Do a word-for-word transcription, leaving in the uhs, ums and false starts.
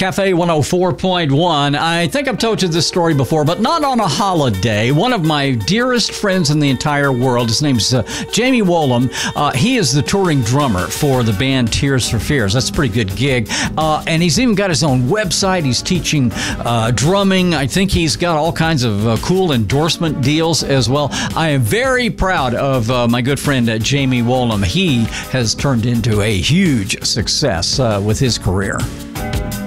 Cafe one oh four point one. I think I've told you this story before, but not on a holiday. One of my dearest friends in the entire world, his name's uh, Jamie Wollum. Uh, he is the touring drummer for the band Tears for Fears. That's a pretty good gig. Uh, and he's even got his own website. He's teaching uh, drumming. I think he's got all kinds of uh, cool endorsement deals as well. I am very proud of uh, my good friend uh, Jamie Wollum. He has turned into a huge success uh, with his career.